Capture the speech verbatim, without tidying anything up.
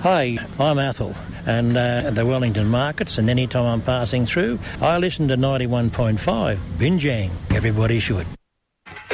Hi, I'm Athol, and uh, the Wellington markets, and any time I'm passing through, I listen to ninety-one point five, Binjang. Everybody should.